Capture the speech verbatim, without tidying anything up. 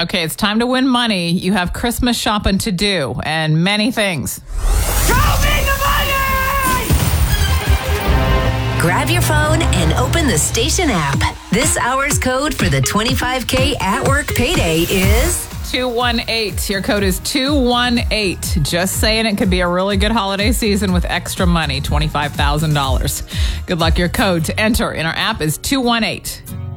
Okay, it's time to win money. You have Christmas shopping to do and many things. Show me the money! Grab your phone and open the station app. This hour's code for the twenty-five K at work payday is two one eight. Your code is two one eight. Just saying, it could be a really good holiday season with extra money, twenty-five thousand dollars. Good luck. Your code to enter in our app is two one eight.